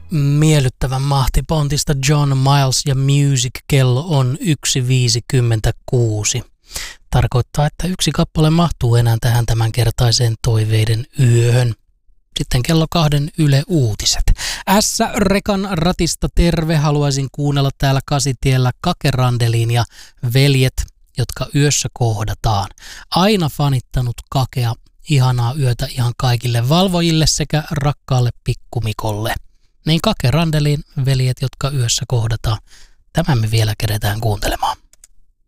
miellyttävän mahtipontista John Miles ja Music. Kello on 1.56. Tarkoittaa, että yksi kappale mahtuu enää tähän tämänkertaiseen toiveiden yöhön. Sitten kello 2 Yle Uutiset. S-rekan ratista terve. Haluaisin kuunnella täällä Kasitiellä Kake Randelin ja Veljet, jotka yössä kohdataan. Aina fanittanut Kakea. Ihanaa yötä ihan kaikille valvojille sekä rakkaalle pikkumikolle. Niin Kake Randelin Veljet, jotka yössä kohdataan. Tämän me vielä keretään kuuntelemaan.